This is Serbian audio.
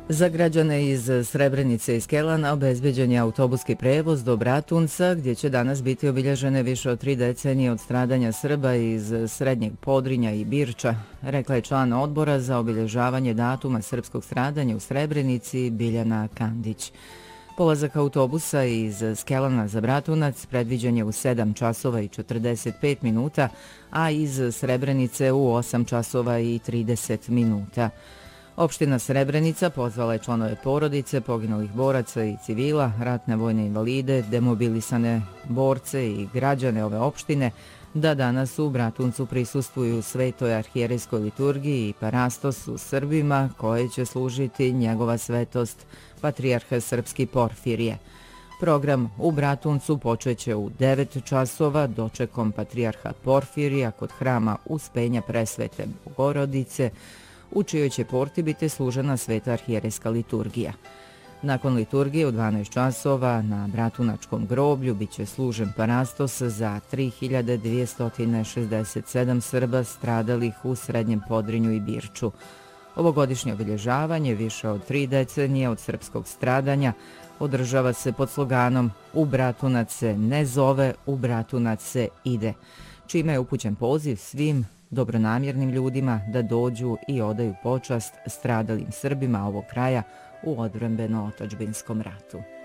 Za građane iz Srebrenice i Skelana obezbeđen je autobuski prevoz do Bratunca, gdje će danas biti obilježene više od 3 decenije od stradanja Srba iz Srednjeg Podrinja i Birča, rekla je član odbora za obilježavanje datuma srpskog stradanja u Srebrenici Biljana Kandić. Polazak autobusa iz Skelana za Bratunac predviđen je u 7 časova i 45 minuta, a iz Srebrenice u 8 časova i 30 minuta. Opština Srebrenica pozvala je članove porodice poginulih boraca i civila, ratne vojne invalide, demobilisane borce i građane ove opštine da danas u Bratuncu prisustvuju svetoj arhijerejskoj liturgiji i parastosu Srbima koje će služiti njegova svetost patrijarha srpski Porfirije. Program u Bratuncu počeće u 9 časova dočekom patrijarha Porfirija kod hrama Uspenja Presvete Bogorodice, u čijoj će porti biti služena sveta arhijerejska liturgija. Nakon liturgije u 12 časova na Bratunačkom groblju biće služen parastos za 3267 Srba stradalih u Srednjem Podrinju i Birču. Ovogodišnje obilježavanje, više od 3 decenije od srpskog stradanja, održava se pod sloganom "U Bratunac se ne zove, u Bratunac se ide", čime je upućen poziv svim dobronamjernim ljudima da dođu i odaju počast stradalim Srbima ovog kraja u odbrambeno-otadžbinskom ratu.